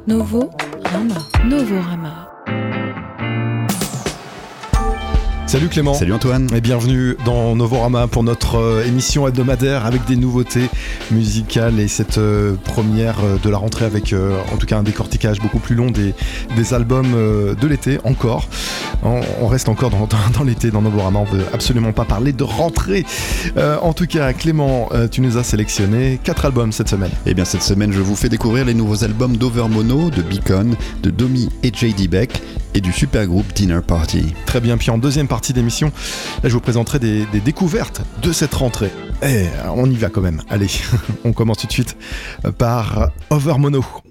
Novorama. Salut Clément. Salut Antoine. Et bienvenue dans Novorama pour notre émission hebdomadaire avec des nouveautés musicales et cette première de la rentrée avec en tout cas un décortiquage beaucoup plus long des albums de l'été encore. On reste encore dans l'été dans Novorama, on veut absolument pas parler de rentrée. En tout cas Clément, tu nous as sélectionné 4 albums cette semaine. Et bien cette semaine je vous fais découvrir les nouveaux albums d'Overmono, de Beacon, de Domi et J.D. Beck et du super groupe Dinner Party. Très bien, puis en deuxième partie d'émission, là je vous présenterai des découvertes de cette rentrée. Et on y va quand même, allez, on commence tout de suite par Overmono.